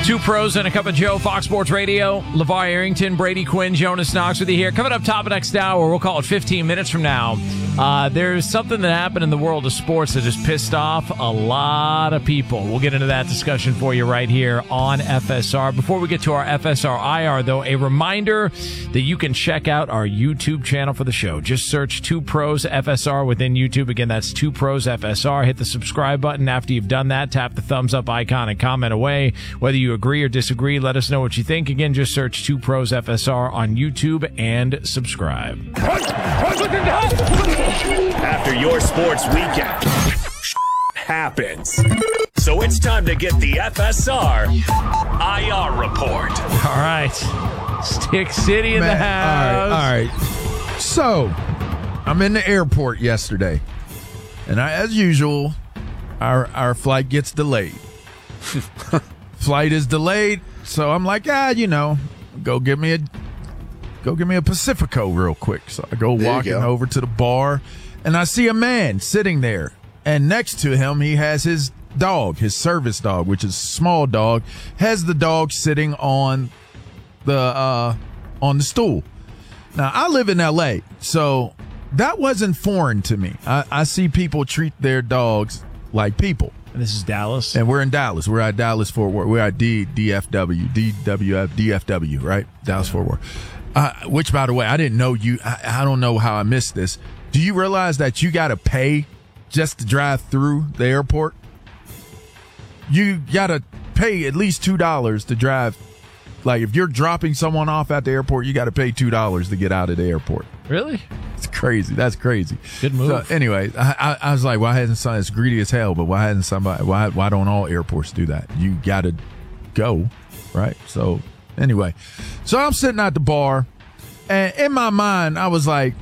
Two pros and a cup of Joe, Fox Sports Radio. LeVar Arrington, Brady Quinn, Jonas Knox with you here. Coming up top of next hour, we'll call it 15 minutes from now. There's something that happened in the world of sports that just pissed off a lot of people. We'll get into that discussion for you right here on FSR. Before we get to our FSR IR, though, a reminder that you can check out our YouTube channel for the show. Just search Two Pros FSR within YouTube. Again, that's Two Pros FSR. Hit the subscribe button. After you've done that, tap the thumbs up icon and comment away. Whether you agree or disagree, let us know what you think. Again, just search Two Pros FSR on YouTube and subscribe. After your sports weekend happens. So it's time to get the FSR IR report. All right. Stick City in the house. All right. So, I'm in the airport yesterday. And as usual, our flight gets delayed. Flight is delayed, so I'm like, go get me a Pacifico real quick. So I go walking over to the bar, and I see a man sitting there, and next to him he has his dog, his service dog, which is a small dog, has the dog sitting on the stool. Now I live in LA, so that wasn't foreign to me. I see people treat their dogs like people. And this is Dallas? And we're in Dallas. We're at Dallas Fort Worth. We're at DFW, right? Dallas Fort Worth. Which, by the way, I didn't know I don't know how I missed this. Do you realize that you got to pay just to drive through the airport? You got to pay at least $2 to drive. Like, if you're dropping someone off at the airport, you got to pay $2 to get out of the airport. Really? It's crazy. That's crazy. Good move. So anyway, I was like, why hasn't somebody, it's greedy as hell, but why don't all airports do that? You got to go, right? So anyway, so I'm sitting at the bar, and in my mind, I was like,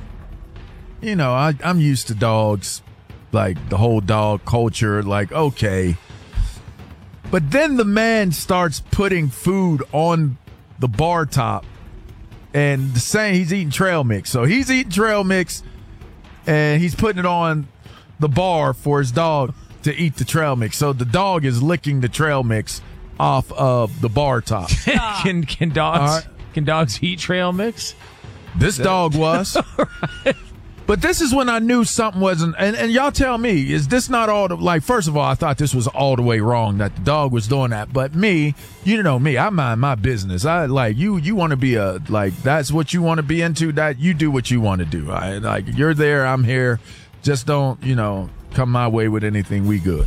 I'm used to dogs, like the whole dog culture, like, okay. But then the man starts putting food on the bar top and saying he's eating trail mix. So he's eating trail mix and he's putting it on the bar for his dog to eat the trail mix. So the dog is licking the trail mix off of the bar top. Can dogs eat trail mix? This dog was. Right. But this is when I knew something wasn't, and y'all tell me, is this not all first of all, I thought this was all the way wrong that the dog was doing that. But me, me, I mind my business. I you want to be that's what you want to be into, that you do what you want to do. You're there, I'm here. Just don't, come my way with anything. We good.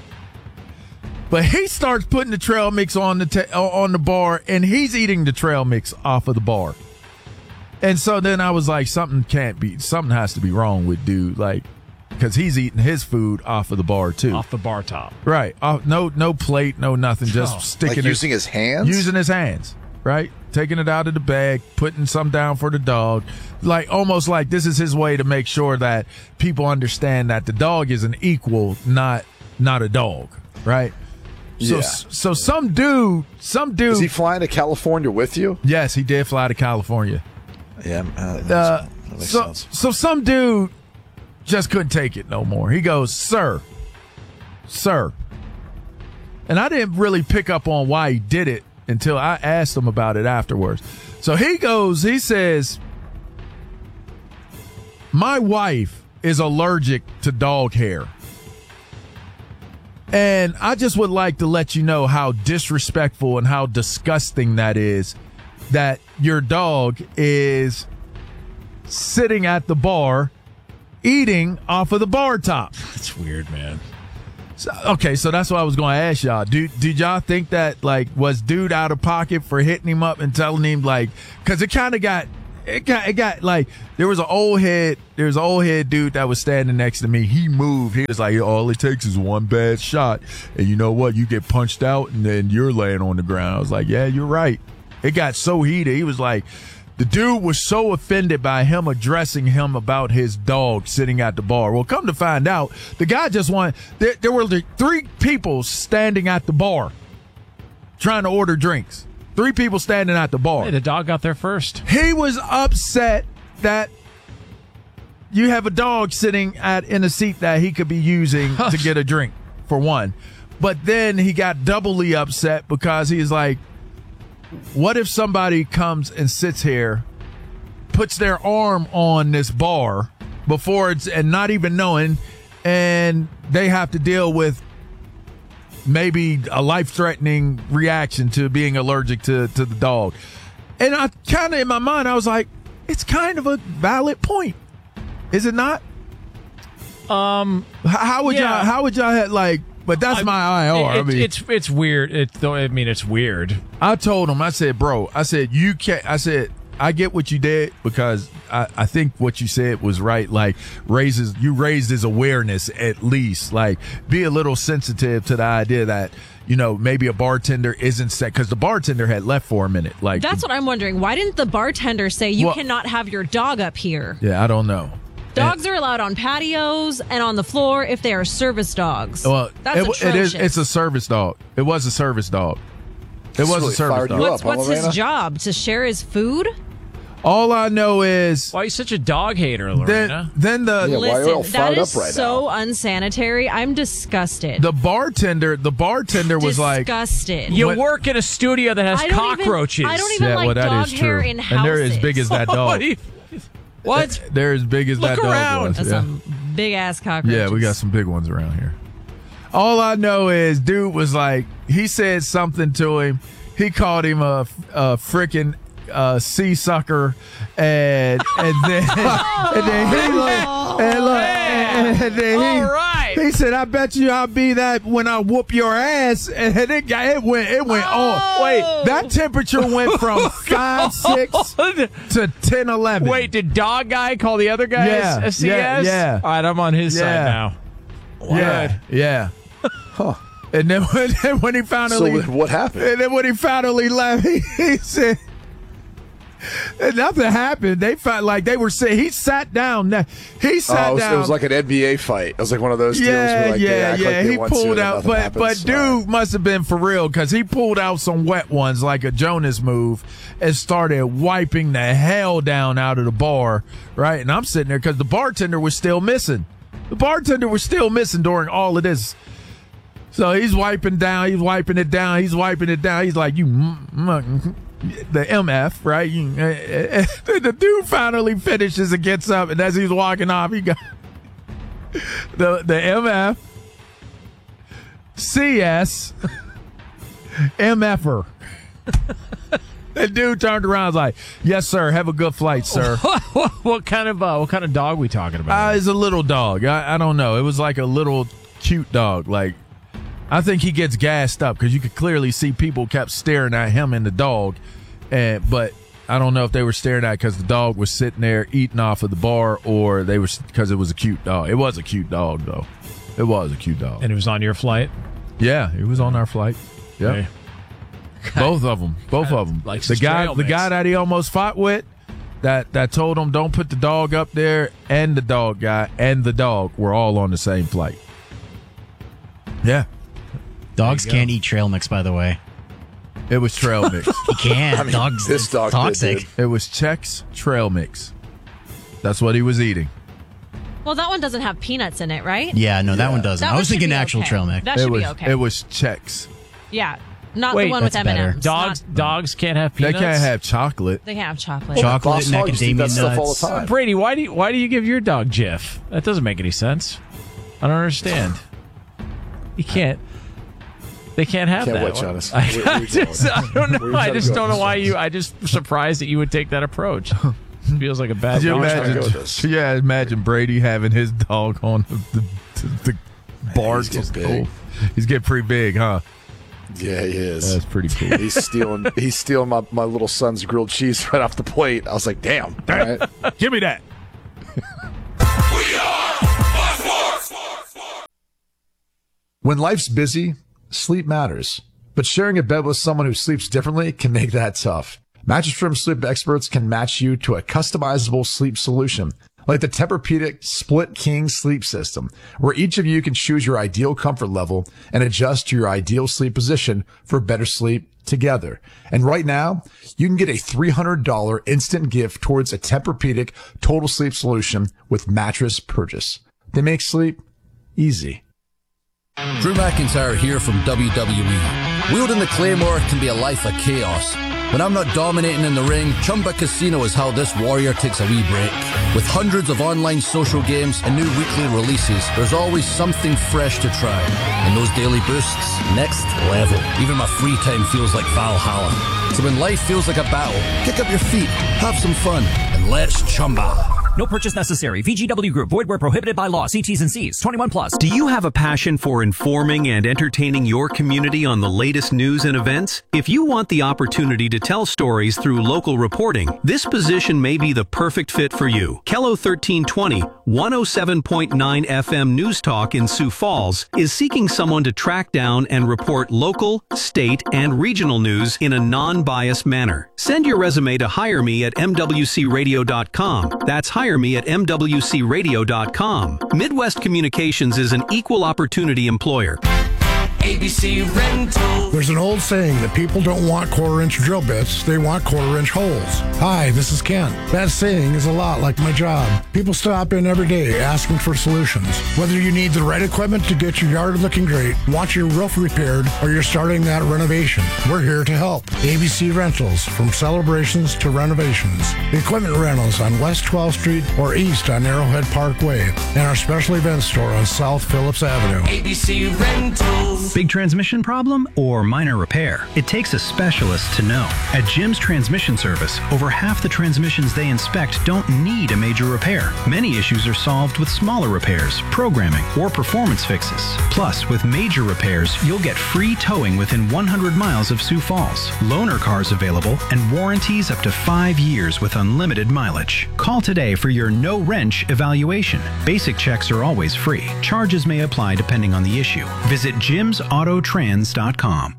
But he starts putting the trail mix on the bar, and he's eating the trail mix off of the bar. And so then I was like, something has to be wrong with dude, because he's eating his food off of the bar too. Off the bar top. Right. No plate, no nothing, just sticking using his hands? Using his hands, right? Taking it out of the bag, putting some down for the dog. Almost like this is his way to make sure that people understand that the dog is an equal, not a dog, right? Yeah. So some dude. Is he flying to California with you? Yes, he did fly to California. Yeah, that makes sense. So some dude just couldn't take it no more. He goes, sir. And I didn't really pick up on why he did it until I asked him about it afterwards. So he says, my wife is allergic to dog hair. And I just would like to let you know how disrespectful and how disgusting that is, that your dog is sitting at the bar eating off of the bar top. That's weird, man. So that's what I was going to ask y'all. Did y'all think that, was dude out of pocket for hitting him up and telling him, because it kind of got, there was an old head dude that was standing next to me. He moved. He was like, all it takes is one bad shot. And you know what? You get punched out and then you're laying on the ground. I was like, yeah, you're right. It got so heated. He was like, the dude was so offended by him addressing him about his dog sitting at the bar. Well, come to find out, the guy just wanted, there were 3 people standing at the bar trying to order drinks. 3 people standing at the bar. Hey, the dog got there first. He was upset that you have a dog sitting in a seat that he could be using to get a drink, for one. But then he got doubly upset because he's like, what if somebody comes and sits here, puts their arm on this bar before it's, and not even knowing, and they have to deal with maybe a life-threatening reaction to being allergic to the dog. And I kind of, in my mind, I was like, it's kind of a valid point. Is it not? How would y'all have, like, but that's my IR. It's weird. It's weird. I told him, I said, bro, you can't, I get what you did because I think what you said was right. Like you raised his awareness at least. Like be a little sensitive to the idea that, maybe a bartender isn't set because the bartender had left for a minute. Like that's what I'm wondering. Why didn't the bartender say you cannot have your dog up here? Yeah, I don't know. Dogs are allowed on patios and on the floor if they are service dogs. Well, that's atrocious. It's a service dog. It was a service dog. It was a service dog. What's his job? To share his food? All I know is why are you such a dog hater, Lorena? Then listen, that is so unsanitary. I'm disgusted. The bartender was like disgusted. You work in a studio that has cockroaches. I don't even like dog hair in houses. And they're as big as that dog. What? They're as big as that dog was. That's some big ass cockroaches. Yeah, we got some big ones around here. All I know is dude was like, he said something to him. He called him a frickin' sea sucker, and then he said, "I bet you I'll be that when I whoop your ass." And it went on. Wait, that temperature went from 5-6 to 10-11. Wait, did dog guy call the other guy a CS? Yeah. All right, I'm on his side now. Yeah. Huh. And then when he finally, so what happened? And then when he finally left, he said. And nothing happened. They felt like they were saying he sat down. He sat down. It was like an NBA fight. It was like one of those deals where they act like they he want pulled to, out, but dude must have been for real because he pulled out some wet ones like a Jonas move and started wiping the hell down out of the bar. Right, and I'm sitting there because the bartender was still missing. The bartender was still missing during all of this. So he's wiping down. He's wiping it down. He's wiping it down. He's like, the MF, right? The dude finally finishes and gets up, and as he's walking off, he got the MF, CS, MFer. The dude turned around and was like, "Yes, sir. Have a good flight, sir." What kind of dog we talking about? It's a little dog. I don't know. It was like a little cute dog. Like I think he gets gassed up because you could clearly see people kept staring at him and the dog. But I don't know if they were staring at because the dog was sitting there eating off of the bar or they were because it was a cute dog. It was a cute dog, though. It was a cute dog. And it was on your flight? Yeah, it was on our flight. Yeah. Okay. Both of them. Like the guy that he almost fought with that told him don't put the dog up there, and the dog guy and the dog were all on the same flight. Yeah. Dogs can't eat trail mix, by the way. It was trail mix. He can't. Dogs. This dog toxic. It was Chex trail mix. That's what he was eating. Well, that one doesn't have peanuts in it, right? Yeah, no, that one doesn't. I was thinking actual trail mix. That should be okay. It was Chex. Yeah, not the one with M&M's. Dogs can't have peanuts. They can't have chocolate. They can have chocolate. Chocolate and macadamia nuts. Stuff all the time. Brady, why do you give your dog Jif? That doesn't make any sense. I don't understand. You can't. They can't have that. Wait, Jonas. I don't know. I just don't know why you. I just surprised that you would take that approach. It feels like a bad. Imagine Brady having his dog on the bar. He's getting big. He's getting pretty big, huh? Yeah, he is. That's pretty cool. He's stealing my little son's grilled cheese right off the plate. I was like, damn. All right. Give me that. We are Fox Sports. When life's busy, sleep matters. But sharing a bed with someone who sleeps differently can make that tough. Mattress Firm sleep experts can match you to a customizable sleep solution, like the Tempur-Pedic Split King sleep system, where each of you can choose your ideal comfort level and adjust to your ideal sleep position for better sleep together. And right now, you can get a $300 instant gift towards a Tempur-Pedic total sleep solution with mattress purchase. They make sleep easy. Drew McIntyre here from WWE. Wielding the Claymore can be a life of chaos. When I'm not dominating in the ring, Chumba Casino is how this warrior takes a wee break. With hundreds of online social games and new weekly releases, there's always something fresh to try. And those daily boosts, next level. Even my free time feels like Valhalla. So when life feels like a battle, kick up your feet, have some fun, and let's Chumba. No purchase necessary. VGW Group. Void where prohibited by law. See T's and C's. 21 plus. Do you have a passion for informing and entertaining your community on the latest news and events? If you want the opportunity to tell stories through local reporting, this position may be the perfect fit for you. Kello 1320, 107.9 FM News Talk in Sioux Falls is seeking someone to track down and report local, state, and regional news in a non-biased manner. Send your resume to hireme@mwcradio.com. That's hire me at mwcradio.com. Midwest Communications is an equal opportunity employer. ABC Rental. There's an old saying that people don't want quarter-inch drill bits, they want quarter-inch holes. Hi, this is Ken. That saying is a lot like my job. People stop in every day asking for solutions. Whether you need the right equipment to get your yard looking great, want your roof repaired, or you're starting that renovation, we're here to help. ABC Rentals, from celebrations to renovations. Equipment rentals on West 12th Street or east on Arrowhead Parkway, and our special event store on South Phillips Avenue. ABC Rentals. Big transmission problem or minor repair? It takes a specialist to know. At Jim's Transmission Service, over half the transmissions they inspect don't need a major repair. Many issues are solved with smaller repairs, programming, or performance fixes. Plus, with major repairs, you'll get free towing within 100 miles of Sioux Falls, loaner cars available, and warranties up to 5 years with unlimited mileage. Call today for your no-wrench evaluation. Basic checks are always free. Charges may apply depending on the issue. Visit JimsAutotrans.com.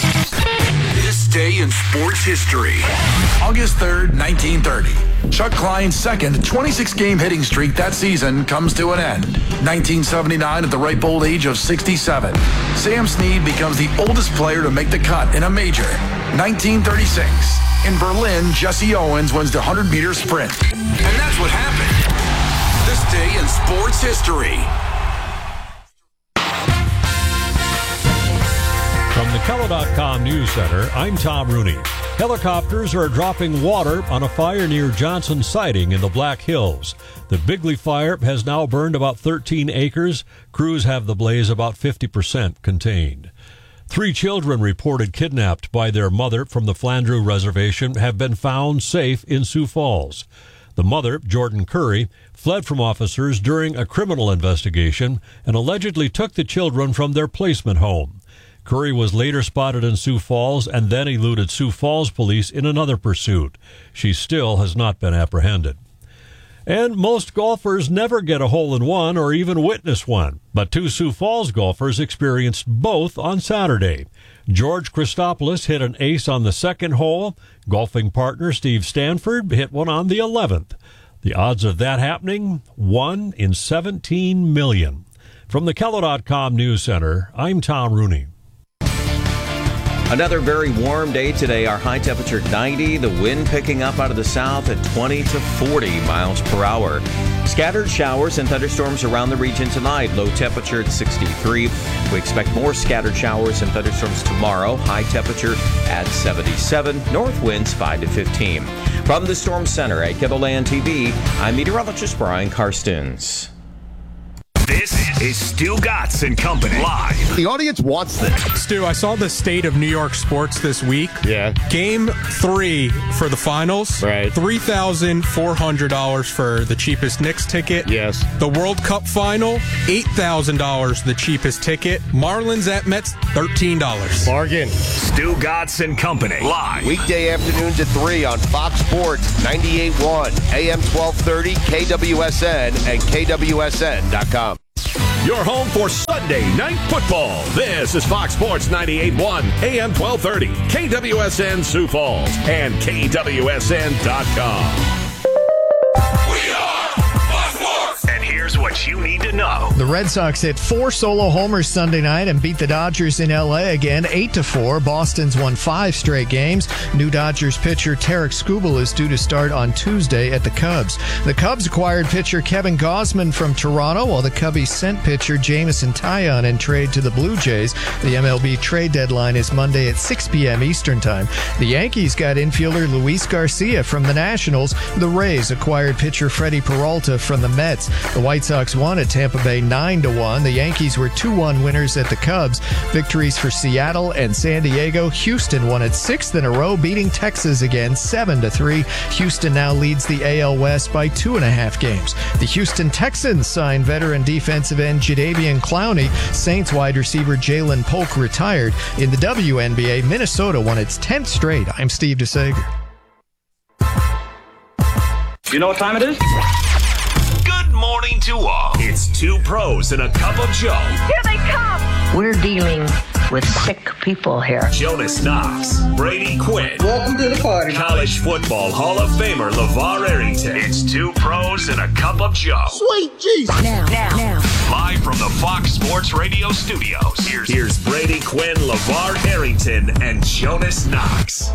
This day in sports history. August 3rd, 1930. Chuck Klein's second 26-game hitting streak that season comes to an end. 1979, at the ripe old age of 67, Sam Snead becomes the oldest player to make the cut in a major. 1936, in Berlin, Jesse Owens wins the 100-meter sprint. And that's what happened. This day in sports history. From the Kello.com News Center, I'm Tom Rooney. Helicopters are dropping water on a fire near Johnson Siding in the Black Hills. The Bigley fire has now burned about 13 acres. Crews have the blaze about 50% contained. 3 children reported kidnapped by their mother from the Flandreau Reservation have been found safe in Sioux Falls. The mother, Jordan Curry, fled from officers during a criminal investigation and allegedly took the children from their placement home. Curry was later spotted in Sioux Falls and then eluded Sioux Falls police in another pursuit. She still has not been apprehended. And most golfers never get a hole-in-one or even witness one. But 2 Sioux Falls golfers experienced both on Saturday. George Christopoulos hit an ace on the second hole. Golfing partner Steve Stanford hit one on the 11th. The odds of that happening? 1 in 17 million. From the Kello.com News Center, I'm Tom Rooney. Another very warm day today. Our high temperature 90. The wind picking up out of the south at 20 to 40 miles per hour. Scattered showers and thunderstorms around the region tonight. Low temperature at 63. We expect more scattered showers and thunderstorms tomorrow. High temperature at 77. North winds 5 to 15. From the Storm Center at KEVOLAND TV, I'm meteorologist Brian Karstens. This is Stu Gatz and Company live. The audience wants this. Stu, I saw the state of New York sports this week. Yeah. Game 3 for the finals. Right. $3,400 for the cheapest Knicks ticket. Yes. The World Cup final, $8,000 the cheapest ticket. Marlins at Mets, $13. Bargain. Stu Gatz and Company live. Weekday afternoons at 3 on Fox Sports 98.1, AM 1230, KWSN, and KWSN.com. Your home for Sunday night football. This is Fox Sports 98.1, AM 1230, KWSN Sioux Falls, and KWSN.com. We are Fox Sports. And here's Here's what you need to know. The Red Sox hit 4 solo homers Sunday night and beat the Dodgers in L.A. again, 8-4. Boston's won 5 straight games. New Dodgers pitcher Tarek Skubal is due to start on Tuesday at the Cubs. The Cubs acquired pitcher Kevin Gausman from Toronto, while the Cubbies sent pitcher Jameson Taillon in trade to the Blue Jays. The MLB trade deadline is Monday at 6 p.m. Eastern Time. The Yankees got infielder Luis Garcia from the Nationals. The Rays acquired pitcher Freddie Peralta from the Mets. The White Sox won at Tampa Bay 9-1. The Yankees were 2-1 winners at the Cubs. Victories for Seattle and San Diego. Houston won its 6th in a row, beating Texas again 7-3. Houston now leads the AL West by 2.5 games. The Houston Texans signed veteran defensive end Jadeveon Clowney. Saints wide receiver Jalen Polk retired. In the WNBA, Minnesota won its 10th straight. I'm Steve DeSager. You know what time it is? Good morning to all. It's 2 pros and a cup of Joe. Here they come. We're dealing with sick people here. Jonas Knox, Brady Quinn. Welcome to the party. College football Hall of Famer LeVar Arrington. It's 2 pros and a cup of Joe. Sweet Jesus. Now. Live from the Fox Sports Radio studios. Here's Brady Quinn, LeVar Arrington, and Jonas Knox.